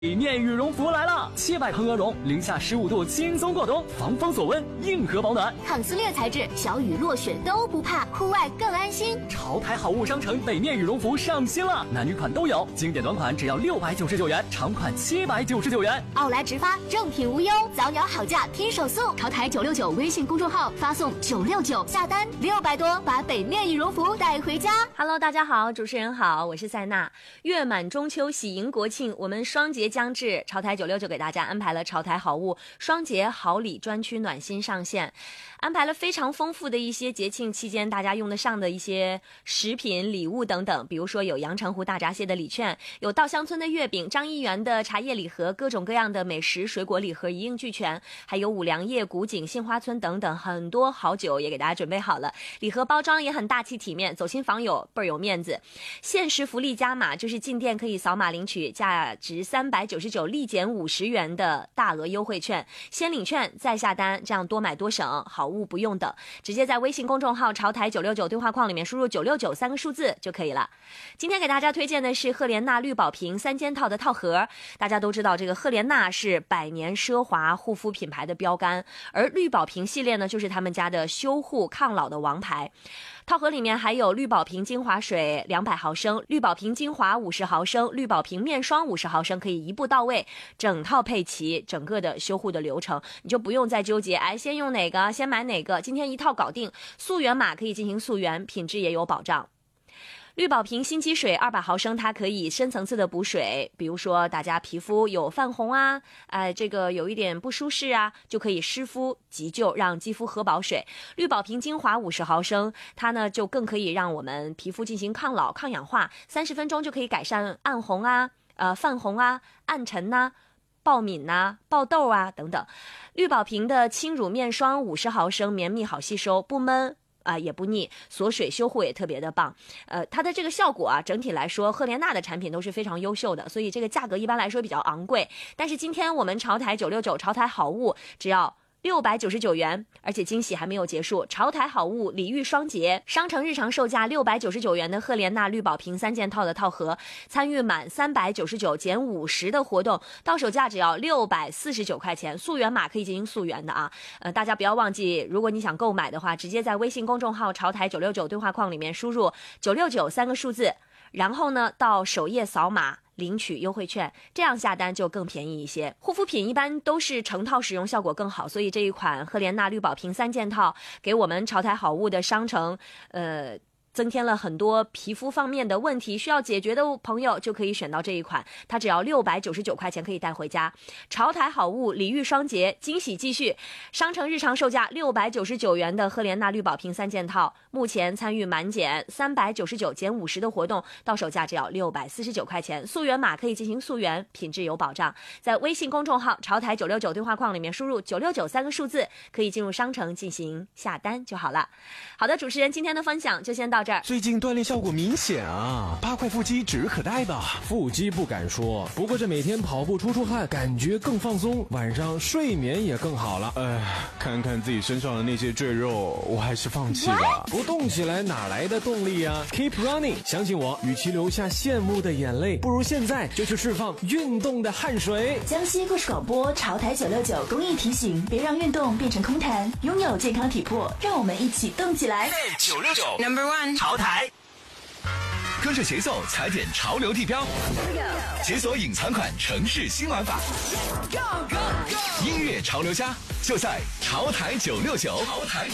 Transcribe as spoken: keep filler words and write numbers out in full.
北面羽绒服来了，切百蓬鹅绒，零下十五度轻松过冬，防风锁温，硬核保暖， 抗撕裂材质，小雨落雪都不怕，户外更安心。 潮台好物商城北面羽绒服上新了，男女款都有，经典短款只要六百九十九元，长款七百九十九元。 奥莱直发，正品无忧，早鸟好价听手速。潮台九六九微信公众号发送九六九下单六百多，把北面羽绒服带回家。 Hello， 大家好，主持人好，我是塞娜。月满中秋，喜迎国庆，我们双节将至，潮台九六九给大家安排了潮台好物双节好礼专区暖心上线，安排了非常丰富的一些节庆期间大家用得上的一些食品礼物等等，比如说有阳澄湖大闸蟹的礼券，有稻香村的月饼，张一元的茶叶礼盒，各种各样的美食水果礼盒一应俱全，还有五粮液、古井、杏花村等等很多好酒也给大家准备好了，礼盒包装也很大气体面，走亲访友倍儿有面子。限时福利加码，就是进店可以扫码领取价值三百九十九立减五十元的大额优惠券，先领券再下单，这样多买多省，好物不用等，直接在微信公众号潮台九六九对话框里面输入九六九三个数字就可以了。今天给大家推荐的是赫莲娜绿宝瓶三件套的套盒。大家都知道这个赫莲娜是百年奢华护肤品牌的标杆，而绿宝瓶系列呢就是他们家的修护抗老的王牌。套盒里面还有绿宝瓶精华水两百毫升，绿宝瓶精华五十毫升，绿宝瓶面霜五十毫升，可以一步到位，整套配齐，整个的修护的流程你就不用再纠结，哎，先用哪个先买哪个，今天一套搞定。溯源码可以进行溯源，品质也有保障。绿宝瓶心肌水二百毫升，它可以深层次的补水，比如说大家皮肤有泛红啊，呃，这个有一点不舒适啊，就可以湿敷急救，让肌肤喝饱水。绿宝瓶精华五十毫升，它呢就更可以让我们皮肤进行抗老抗氧化，三十分钟就可以改善暗红啊、呃泛红啊、暗沉呐、啊、爆敏呐、爆痘啊等等。绿宝瓶的轻乳面霜五十毫升，绵密好吸收，不闷啊、呃，也不腻，锁水修护也特别的棒。呃，它的这个效果啊，整体来说，赫莲娜的产品都是非常优秀的，所以这个价格一般来说比较昂贵。但是今天我们潮台九六九潮台好物只要六百九十九元，而且惊喜还没有结束，潮台好物礼遇双节，商城日常售价六百九十九元的赫莲娜绿宝瓶三件套的套盒，参与满三百九十九减五十的活动，到手价只要六百四十九块钱，溯源码可以进行溯源的啊。呃，大家不要忘记，如果你想购买的话，直接在微信公众号潮台九六九对话框里面输入九六九三个数字，然后呢到首页扫码领取优惠券，这样下单就更便宜一些。护肤品一般都是成套使用效果更好，所以这一款赫莲娜绿宝瓶三件套给我们潮台好物的商城呃增添了很多皮肤方面的问题需要解决的朋友就可以选到这一款，它只要六百九十九块钱可以带回家。潮台好物礼遇双节，惊喜继续，商城日常售价六百九十九元的赫莲娜绿宝瓶三件套，目前参与满减三百九十九减五十的活动，到手价只要六百四十九块钱，溯源码可以进行溯源，品质有保障。在微信公众号潮台九六九对话框里面输入九六九三个数字，可以进入商城进行下单就好了。好的，主持人今天的分享就先到这儿。 最近锻炼效果明显啊，八块腹肌指日可待吧？ 腹肌不敢说，不过这每天跑步出出汗，感觉更放松，晚上睡眠也更好了。 哎，看看自己身上的那些赘肉，我还是放弃吧。 不动起来哪来的动力啊 ？Keep running， 相信我，与其留下羡慕的眼泪，不如现在就去释放运动的汗水。 江西故事广播潮台九六九公益提醒：别让运动变成空谈，拥有健康体魄，让我们一起动起来。 九六九 Number One 潮台，跟着节奏踩点潮流地标，解锁隐藏款城市新玩法，音乐潮流家就在潮台九六九。